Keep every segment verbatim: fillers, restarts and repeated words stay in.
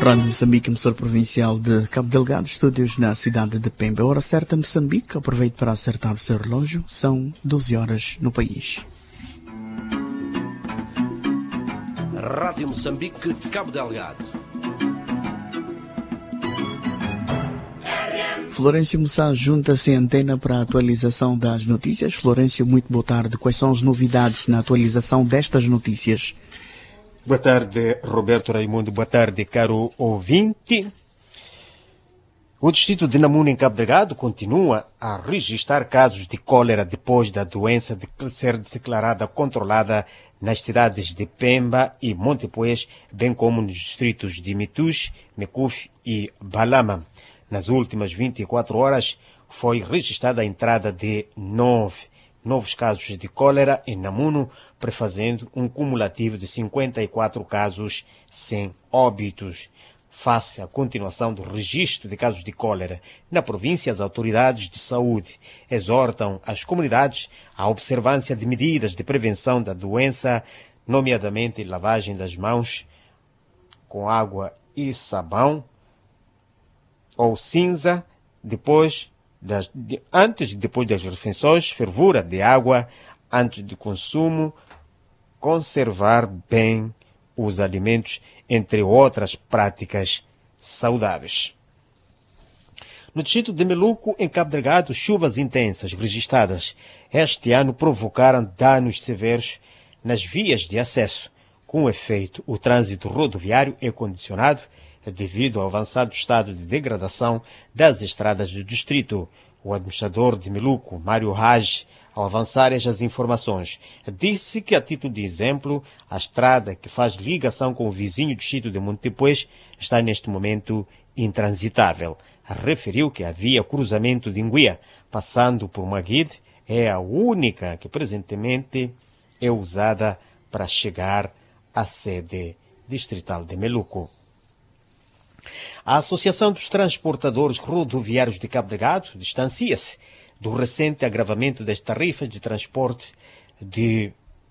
Rádio Moçambique, emissora provincial de Cabo Delgado, estúdios na cidade de Pemba. Hora certa, Moçambique. Aproveite para acertar o seu relógio. São doze horas no país. Rádio Moçambique, Cabo Delgado. Florencio Mussá junta-se em antena para a atualização das notícias. Florencio, muito boa tarde. Quais são as novidades na atualização destas notícias? Boa tarde, Roberto Raimundo. Boa tarde, caro ouvinte. O distrito de Namuno, em Cabo Delgado, continua a registrar casos de cólera depois da doença de ser declarada controlada nas cidades de Pemba e Montepuez, bem como nos distritos de Mitus, Mekuf e Balama. Nas últimas vinte e quatro horas foi registrada a entrada de nove novos casos de cólera em Namuno, prefazendo um cumulativo de cinquenta e quatro casos sem óbitos. Face à continuação do registro de casos de cólera na província, as autoridades de saúde exortam as comunidades à observância de medidas de prevenção da doença, nomeadamente lavagem das mãos com água e sabão ou cinza, depois das, de, antes e depois das refeições, fervura de água antes de consumo, conservar bem os alimentos, entre outras práticas saudáveis. No distrito de Meluco, em Cabo Delgado, chuvas intensas registradas este ano provocaram danos severos nas vias de acesso. Com efeito, o trânsito rodoviário é condicionado devido ao avançado estado de degradação das estradas do distrito. O administrador de Meluco, Mário Raj, ao avançar estas informações, disse que, a título de exemplo, a estrada que faz ligação com o vizinho distrito de Montepuez está neste momento intransitável. Referiu que havia cruzamento de Inguia, passando por Maguide, é a única que presentemente é usada para chegar à sede distrital de Meluco. A Associação dos Transportadores Rodoviários de Cabo Delgado distancia-se do recente agravamento das tarifas de transporte de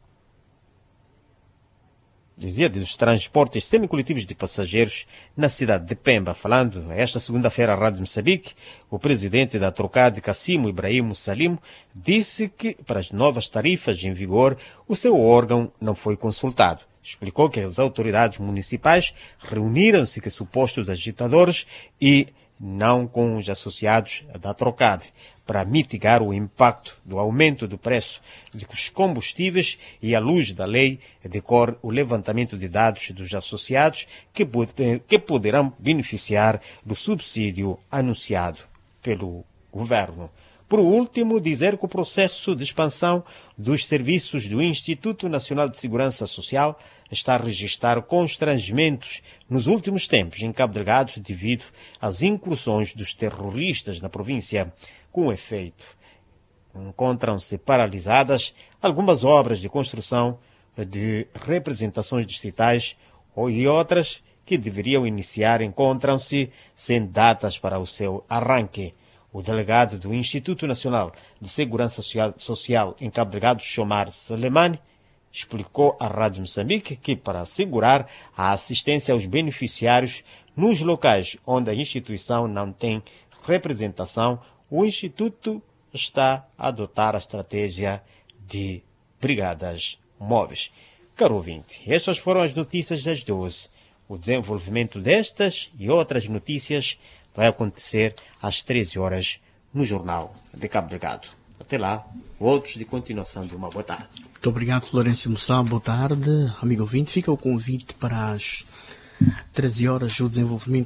dizia dos transportes semicoletivos de passageiros na cidade de Pemba. Falando esta segunda-feira à Rádio Moçambique, o presidente da Trocade, Cassimo Ibrahim Salim, disse que para as novas tarifas em vigor o seu órgão não foi consultado. Explicou que as autoridades municipais reuniram-se com supostos agitadores e não com os associados da Trocade, para mitigar o impacto do aumento do preço dos combustíveis e, à luz da lei, decorre o levantamento de dados dos associados que, poder, que poderão beneficiar do subsídio anunciado pelo governo. Por último, dizer que o processo de expansão dos serviços do Instituto Nacional de Segurança Social está a registrar constrangimentos nos últimos tempos em Cabo Delgado devido às incursões dos terroristas na província. Com efeito, encontram-se paralisadas algumas obras de construção de representações distritais e outras que deveriam iniciar encontram-se sem datas para o seu arranque. O delegado do Instituto Nacional de Segurança Social em Cabo Delgado, Chomar Selemani, explicou à Rádio Moçambique que, para assegurar a assistência aos beneficiários nos locais onde a instituição não tem representação, o Instituto está a adotar a estratégia de brigadas móveis. Caro ouvinte, estas foram as notícias das doze. O desenvolvimento destas e outras notícias vai acontecer às treze horas no Jornal de Cabo Delgado. Até lá, outros de continuação de uma boa tarde. Muito obrigado, Florencio Mussá. Boa tarde. Amigo ouvinte, fica o convite para as treze horas o desenvolvimento